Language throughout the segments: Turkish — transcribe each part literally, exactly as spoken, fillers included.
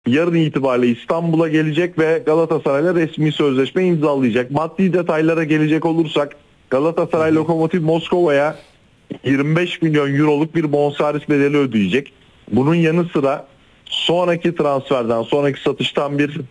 yarın itibariyle İstanbul'a gelecek ve Galatasaray'la resmi sözleşme imzalayacak. Maddi detaylara gelecek olursak Galatasaray Lokomotiv Moskova'ya yirmi beş milyon euroluk bir bonservis bedeli ödeyecek. Bunun yanı sıra sonraki transferden, sonraki satıştan bir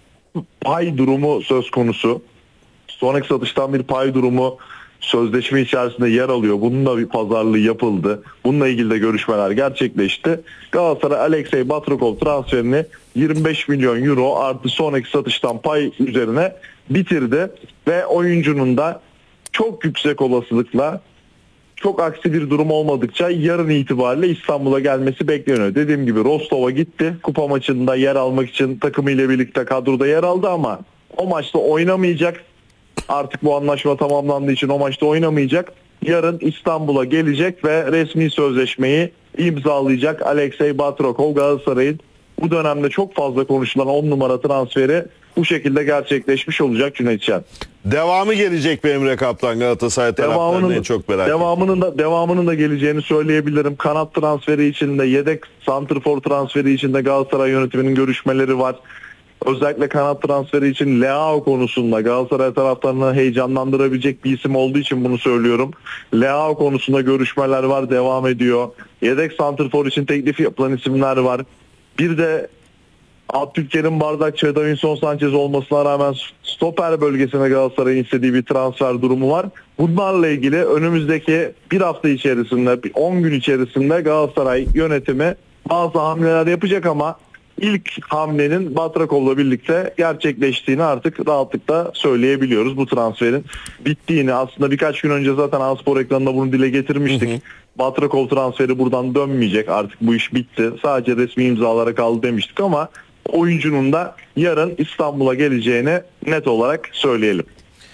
pay durumu söz konusu. Sonraki satıştan bir pay durumu sözleşme içerisinde yer alıyor. Bunun da bir pazarlığı yapıldı. Bununla ilgili de görüşmeler gerçekleşti. Galatasaray Alexey Batrokov transferini yirmi beş milyon euro artı sonraki satıştan pay üzerine bitirdi. Ve oyuncunun da çok yüksek olasılıkla, çok aksi bir durum olmadıkça yarın itibariyle İstanbul'a gelmesi bekleniyor. Dediğim gibi Rostov'a gitti. Kupa maçında yer almak için takımıyla birlikte kadroda yer aldı ama o maçta oynamayacak. Artık bu anlaşma tamamlandığı için o maçta oynamayacak. Yarın İstanbul'a gelecek ve resmi sözleşmeyi imzalayacak. Alexey Batrokov, Galatasaray'ın bu dönemde çok fazla konuşulan on numara transferi bu şekilde gerçekleşmiş olacak Cüneyt Şen. Devamı gelecek mi Emre Kaplan Galatasaray taraftarını en çok merak ediyorum. Devamının da devamının da geleceğini söyleyebilirim. Kanat transferi için de, yedek santrfor transferi için de Galatasaray yönetiminin görüşmeleri var. Özellikle kanat transferi için Leao konusunda Galatasaray taraftarını heyecanlandırabilecek bir isim olduğu için bunu söylüyorum. Leao konusunda görüşmeler var, devam ediyor. Yedek santrfor için teklif yapılan isimler var. Bir de Abdülkerim Bardakçı ve Davinson Sanchez olmasına rağmen stoper bölgesine Galatasaray'ın istediği bir transfer durumu var. Bunlarla ilgili önümüzdeki bir hafta içerisinde, on gün içerisinde Galatasaray yönetimi bazı hamleler yapacak ama İlk hamlenin Batrakov'la birlikte gerçekleştiğini artık rahatlıkla söyleyebiliyoruz. Bu transferin bittiğini, aslında birkaç gün önce zaten A-Spor ekranında bunu dile getirmiştik. Hı hı. Batrakov transferi buradan dönmeyecek, artık bu iş bitti. Sadece resmi imzalara kaldı demiştik ama oyuncunun da yarın İstanbul'a geleceğini net olarak söyleyelim.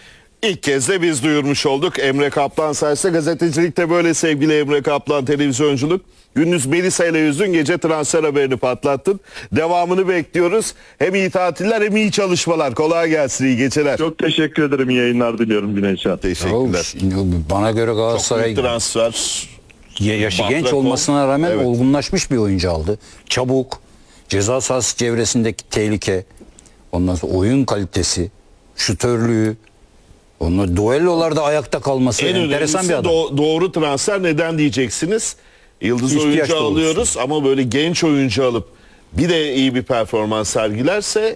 İlk kez de biz duyurmuş olduk. Emre Kaplan sayesinde gazetecilikte böyle sevgili Emre Kaplan, televizyonculuk. Gündüz Melisa ile yüzdün, gece transfer haberini patlattın. Devamını bekliyoruz. Hem iyi tatiller hem iyi çalışmalar. Kolay gelsin, iyi geceler. Çok teşekkür ederim, iyi yayınlar diliyorum Güneyşen. Teşekkürler. Bana göre Galatasaray transfer. Yaşı Batrakov, genç olmasına rağmen evet, olgunlaşmış bir oyuncu aldı. Çabuk, ceza sahası çevresindeki tehlike, ondan sonra oyun kalitesi, şutörlüğü, onun duellolarda ayakta kalması en enteresan bir adam. Do- doğru transfer neden diyeceksiniz? Yıldız İhtiyaç oyuncu doğrusu alıyoruz ama böyle genç oyuncu alıp bir de iyi bir performans sergilerse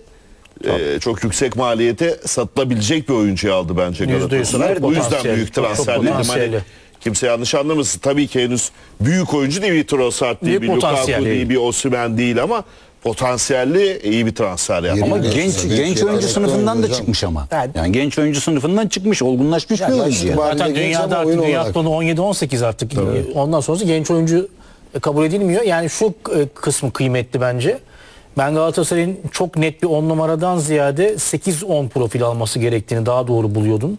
e, çok yüksek maliyete satılabilecek bir oyuncuyu aldı bence Galatasaray. Bu yüzden büyük transfer dedim. Hani kimse yanlış anlamasın. Tabii ki henüz büyük oyuncu değil, bir Trossard değil, bir Lukaku değil, bir Osimhen değil ama potansiyelli iyi bir transfer yaptı. Ama genç genç, genç oyuncu sınıfından da çıkmış ama. Evet. Yani genç oyuncu sınıfından çıkmış, olgunlaşmış yani bir oyuncu. Yani. Zaten dünyada artık dünya sonu on yedi on sekiz artık. Tabii. Ondan sonrası genç oyuncu kabul edilmiyor. Yani şu kısmı kıymetli bence. Ben Galatasaray'ın çok net bir on numaradan ziyade sekiz on profil alması gerektiğini daha doğru buluyordum.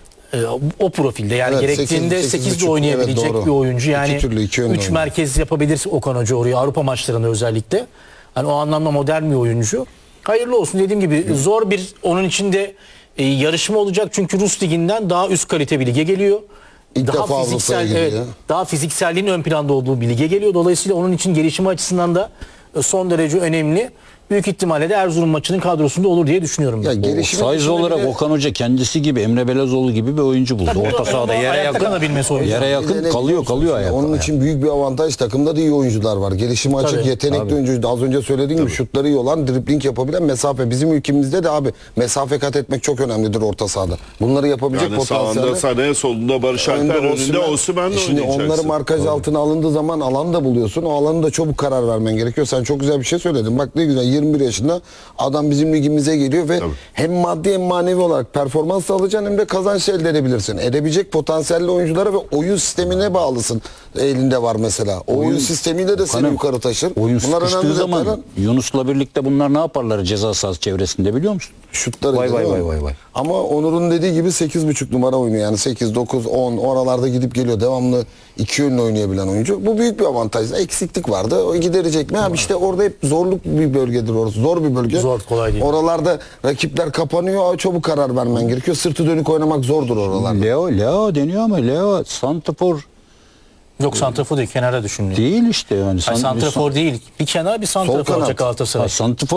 O profilde yani evet, gerektiğinde sekizde oynayabilecek evet, bir oyuncu. Yani üç merkez yapabilir Okan Hoca oraya, Avrupa maçlarında özellikle. Yani o anlamda modern bir oyuncu. Hayırlı olsun, dediğim gibi Hı. zor bir, onun içinde e, yarışma olacak çünkü Rus liginden daha üst kalite bir lige geliyor. İlk daha defa fiziksel, evet, daha fizikselliğin ön planda olduğu bir lige geliyor. Dolayısıyla onun için gelişimi açısından da e, son derece önemli. Büyük ihtimalle de Erzurum maçının kadrosunda olur diye düşünüyorum. Ya size olarak bile... Okan Hoca kendisi gibi, Emre Belezoğlu gibi bir oyuncu buldu. Tabii orta sahada yere yakın, yere yakın kalıyor kalıyor ayakta. Onun için büyük bir avantaj, takımda da iyi oyuncular var. Gelişimi açık, tabii, yetenekli tabii. oyuncu. Az önce söylediğim gibi şutları iyi olan, dribling yapabilen, mesafe. Bizim ülkemizde de abi mesafe kat etmek çok önemlidir orta sahada. Bunları yapabilecek yani potansiyelde. Sağında Sané, solunda Barış Alper, önünde Osimhen de Şimdi onları markaj tabii. altına alındığı zaman alan da buluyorsun. O alanı da çabuk karar vermen gerekiyor. Sen çok güzel bir şey söyledin. Bak ne güzel, yirmi bir yaşında adam bizim ligimize geliyor ve tabii. hem maddi hem manevi olarak performans sağlayacaksın hem de kazanç elde edebilirsin. Edebilecek potansiyelli oyunculara ve oyun sistemine bağlısın. Elinde var mesela. O oyun, oyun sistemiyle de seni Kanım, yukarı taşır. Oyun bunlar sıkıştığı zaman detaylar. Yunus'la birlikte bunlar ne yaparlar ceza sahası çevresinde biliyor musun? Şutları. Vay vay vay vay vay. Ama Onur'un dediği gibi sekiz buçuk numara oynuyor. Yani sekiz, dokuz, on oralarda gidip geliyor. Devamlı iki yönlü oynayabilen oyuncu. Bu büyük bir avantaj. Eksiklik vardı. O giderecek mi? Abi işte orada hep zorluk bir bölgedir orası. Zor bir bölge. Zor, kolay değil. Oralarda rakipler kapanıyor. Çabuk karar vermen gerekiyor. Sırtı dönük oynamak zordur oralarda. Leo, Leo deniyor ama Leo santrafor Yok santrafor değil, kenara düşünülüyor. Değil işte yani. Hayır, santrafor değil. Bir kenar bir santrafor olacak Galatasaray. Santrafor